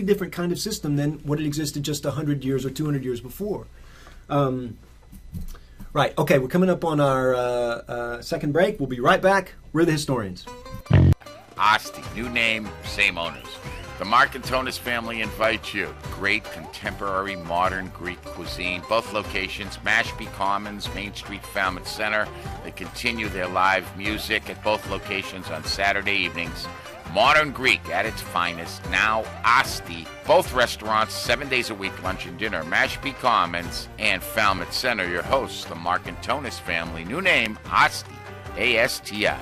different kind of system than what had existed just 100 years or 200 years before. Right, okay, we're coming up on our second break. We'll be right back. We're the Historians. Asti, new name, same owners. The Marcantonys family invites you. Great contemporary modern Greek cuisine. Both locations, Mashpee Commons, Main Street, Falmouth Center. They continue their live music at both locations on Saturday evenings. Modern Greek at its finest. Now Asti. Both restaurants, 7 days a week, lunch and dinner. Mashpee Commons and Falmouth Center. Your hosts, the Marcantonys family. New name, Asti. A-S-T-I.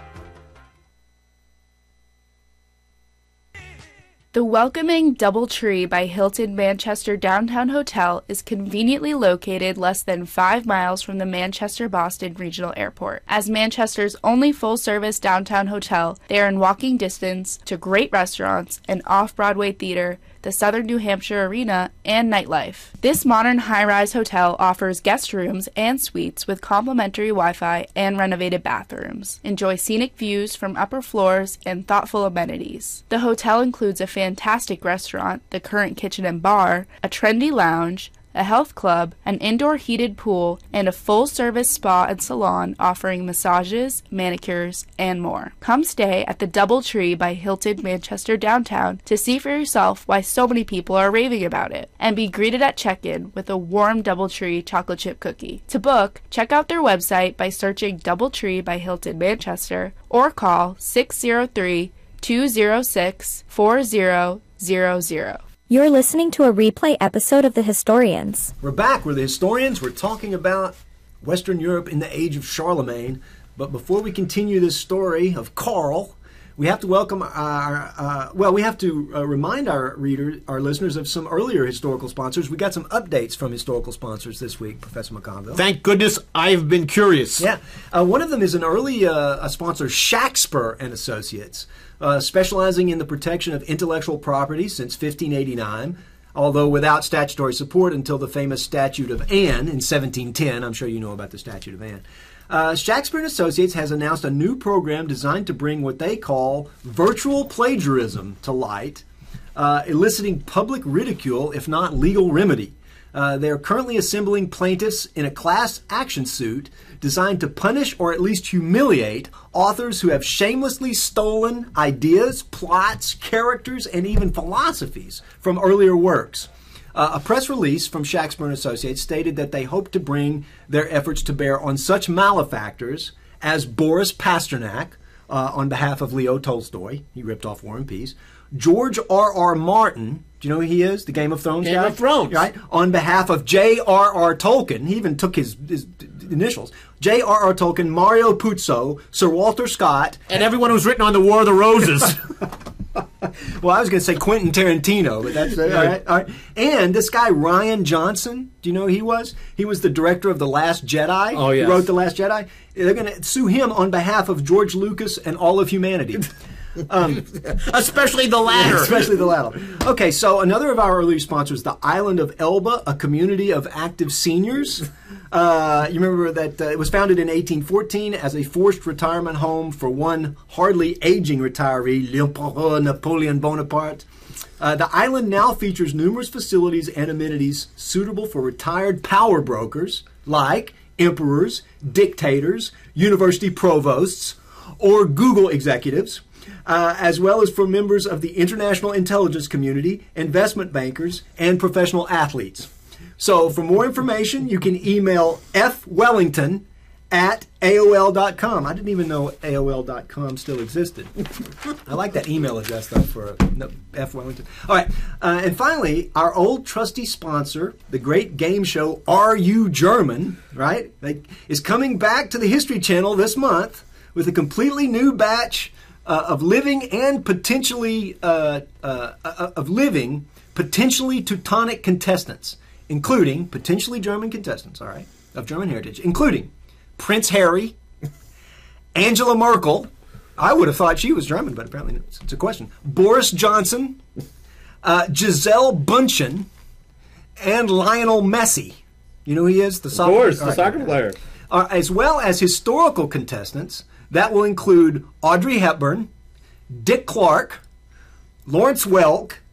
The welcoming DoubleTree by Hilton Manchester Downtown Hotel is conveniently located less than 5 miles from the Manchester-Boston Regional Airport. As Manchester's only full-service downtown hotel, they are in walking distance to great restaurants, an off-Broadway theater, the Southern New Hampshire Arena, and nightlife. This modern high-rise hotel offers guest rooms and suites with complimentary Wi-Fi and renovated bathrooms. Enjoy scenic views from upper floors and thoughtful amenities. The hotel includes a fantastic restaurant, the Current Kitchen and Bar, a trendy lounge, a health club, an indoor heated pool, and a full-service spa and salon offering massages, manicures, and more. Come stay at the DoubleTree by Hilton Manchester Downtown to see for yourself why so many people are raving about it, and be greeted at check-in with a warm DoubleTree chocolate chip cookie. To book, check out their website by searching DoubleTree by Hilton Manchester or call 603-206-4000. You're listening to a replay episode of The Historians. We're back. We're the Historians. We're talking about Western Europe in the age of Charlemagne. But before we continue this story of Karl, we have to welcome remind our readers, our listeners of some earlier historical sponsors. We got some updates from historical sponsors this week, Professor McConville. Thank goodness I've been curious. Yeah. One of them is an early sponsor, Shaxper and Associates. Specializing in the protection of intellectual property since 1589, although without statutory support until the famous Statute of Anne in 1710. I'm sure you know about the Statute of Anne. Shaxper & Associates has announced a new program designed to bring what they call virtual plagiarism to light, eliciting public ridicule, if not legal remedy. They are currently assembling plaintiffs in a class action suit designed to punish or at least humiliate authors who have shamelessly stolen ideas, plots, characters, and even philosophies from earlier works. A press release from Shaxper & Associates stated that they hope to bring their efforts to bear on such malefactors as Boris Pasternak, on behalf of Leo Tolstoy, he ripped off War and Peace, George R.R. Martin, do you know who he is? The Game of Thrones guy? Game of Thrones. Right? On behalf of J.R.R. Tolkien, he even took his initials, J.R.R. Tolkien, Mario Puzo, Sir Walter Scott. And everyone who's written on the War of the Roses. Well, I was going to say Quentin Tarantino, but that's all right. All right. And this guy, Rian Johnson, do you know who he was? He was the director of The Last Jedi. Oh, yes. He wrote The Last Jedi. They're going to sue him on behalf of George Lucas and all of humanity. Especially the latter. Especially the latter. Okay, so another of our earlier sponsors, the Island of Elba, a community of active seniors. You remember that it was founded in 1814 as a forced retirement home for one hardly aging retiree, L'Empereur Napoleon Bonaparte. The island now features numerous facilities and amenities suitable for retired power brokers like emperors, dictators, university provosts, or Google executives, as well as for members of the international intelligence community, investment bankers, and professional athletes. So for more information, you can email fwellington@aol.com. I didn't even know AOL.com still existed. I like that email address, though, for F. Wellington. All right. And finally, our old trusty sponsor, the great game show Are You German, right, is coming back to the History Channel this month with a completely new batch of living potentially Teutonic contestants, including potentially German contestants, all right, of German heritage, including Prince Harry, Angela Merkel. I would have thought she was German, but apparently it's a question. Boris Johnson, Giselle Bundchen, and Lionel Messi. You know who he is? The soccer, of course, the soccer player. As well as historical contestants. That will include Audrey Hepburn, Dick Clark, Lawrence Welk,